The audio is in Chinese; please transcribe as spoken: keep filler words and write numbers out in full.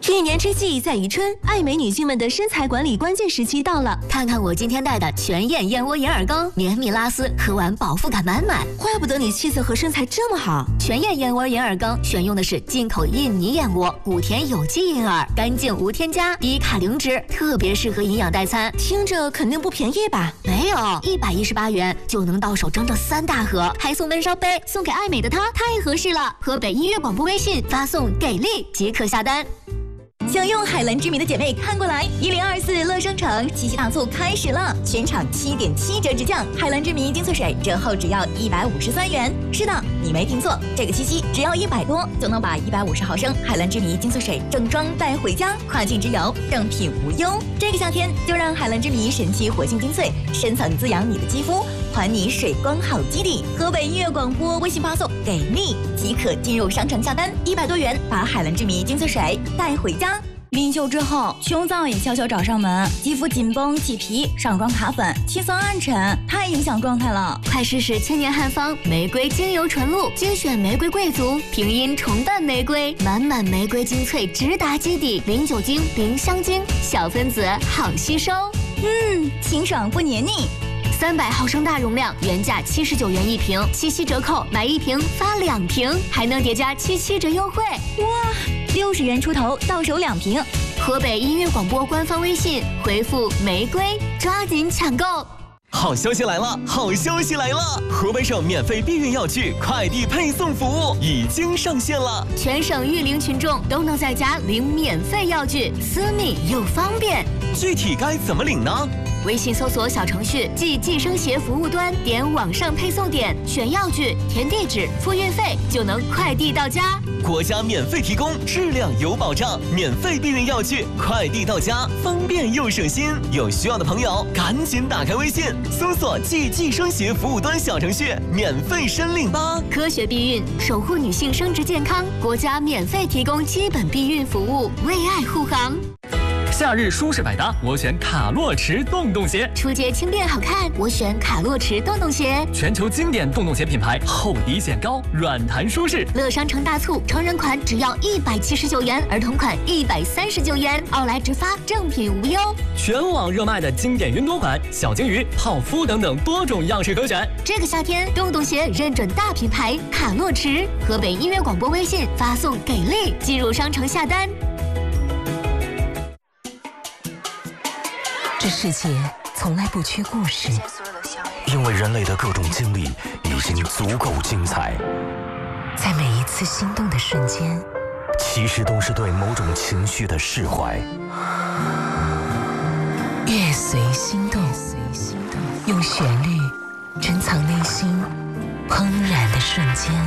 一年之计在于春，爱美女性们的身材管理关键时期到了。 看看我今天带的全燕燕窝银耳羹，绵密拉丝，喝完饱腹感满满。 怪不得你气色和身材这么好。 全燕燕窝银耳羹选用的是进口印尼燕窝，谷田有机银耳，干净无添加，低卡零脂，特别适合营养代餐。 听着肯定不便宜吧？ 没有，一百一十八元就能到手整整三大盒，还送闷烧杯，送给爱美的她太合适了。河北音乐广播微信发送给力即可下单。 想用海蓝之谜的姐妹看过来，一零二四乐商城七夕大促开始了，全场七点七折直降，海蓝之谜精粹水折后只要一百五十三元。是的，你没听错，这个七夕只要一百多就能把一百五十毫升海蓝之谜精粹水正装带回家，跨境之游正品无忧。这个夏天就让海蓝之谜神奇活性精粹深层滋养你的肌肤，还你水光好基底。河北音乐广播微信发送给力即可进入商城下单，一百多元把海蓝之谜精粹水带回家。 孕休之后，胸燥也悄悄找上门，肌肤紧绷、起皮、上妆卡粉、气色暗沉，太影响状态了。 快试试千年汉方玫瑰精油纯露，精选玫瑰贵族，平阴重淡玫瑰，满满玫瑰精粹直达基底，零酒精、零香精，小分子好吸收。 嗯，清爽不黏腻。 三百毫升大容量，原价七十九元一瓶，七夕折扣买一瓶发两瓶，还能叠加七七折优惠。 哇，六十元出头到手两瓶。 河北音乐广播官方微信回复玫瑰，抓紧抢购。 好消息来了！好消息来了！河北省免费避孕药具快递配送服务已经上线了， 全省育龄群众都能在家领免费药具，私密又方便。 具体该怎么领呢？ 微信搜索小程序即计生协服务端，点网上配送点，选药具，填地址，付运费，就能快递到家。 国家免费提供，质量有保障，免费避孕药具快递到家，方便又省心。有需要的朋友赶紧打开微信，搜索即计生协服务端小程序，免费申领吧。 科学避孕，守护女性生殖健康，国家免费提供基本避孕服务，为爱护航。 夏日舒适百搭，我选卡洛驰洞洞鞋。 出街轻便好看，我选卡洛驰洞洞鞋。 全球经典洞洞鞋品牌，厚底显高，软弹舒适。 乐商城大促，成人款只要一百七十九元，儿童款一百三十九元，奥莱直发，正品无忧。 全网热卖的经典云朵款、小金鱼、泡芙等等多种样式可选。 这个夏天，洞洞鞋认准大品牌卡洛驰。河北音乐广播微信发送给力，进入商城下单。 这世界从来不缺故事， 因为人类的各种经历已经足够精彩。 在每一次心动的瞬间， 其实都是对某种情绪的释怀。 乐随心动，用旋律珍藏内心怦然的瞬间。